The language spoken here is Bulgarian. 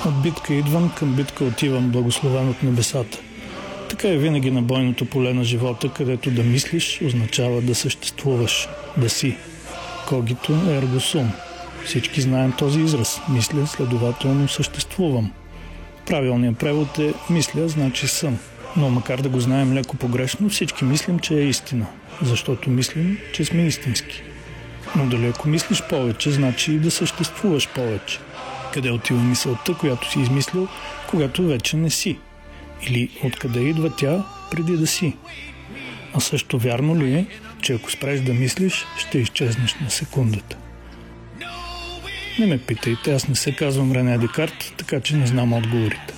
От битка идвам, към битка отивам, благословен от небесата. Така е винаги на бойното поле на живота, където да мислиш означава да съществуваш, да си. Когито ерго сум. Всички знаем този израз. Мисля, следователно съществувам. Правилният превод е мисля, значи съм. Но макар да го знаем леко погрешно, всички мислим, че е истина. Защото мислим, че сме истински. Но дали ако мислиш повече, значи и да съществуваш повече. Къде отива мисълта, която си измислил, когато вече не си? Или откъде идва тя преди да си? А също вярно ли е, че ако спреш да мислиш, ще изчезнеш на секундата? Не ме питайте, аз не се казвам Рене Декарт, така че не знам отговорите.